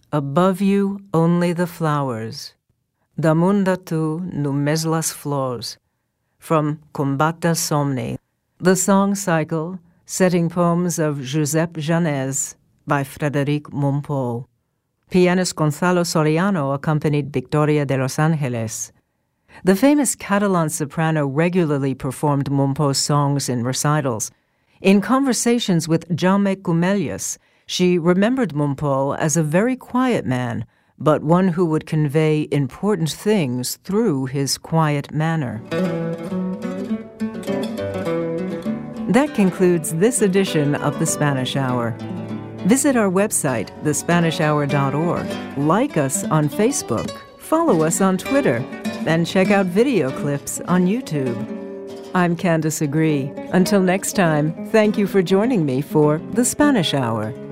Above you only the flowers. Damunda tu numes las flors. From Combata Somni, the song cycle setting poems of Giuseppe Janez by Frédéric Mompou. Pianist Gonzalo Soriano accompanied Victoria de Los Angeles. The famous Catalan soprano regularly performed Mompou's songs in recitals. In conversations with Jaume Comelles, she remembered Mompou as a very quiet man, but one who would convey important things through his quiet manner. That concludes this edition of The Spanish Hour. Visit our website, thespanishhour.org. Like us on Facebook, follow us on Twitter, and check out video clips on YouTube. I'm Candice Agree. Until next time, thank you for joining me for The Spanish Hour.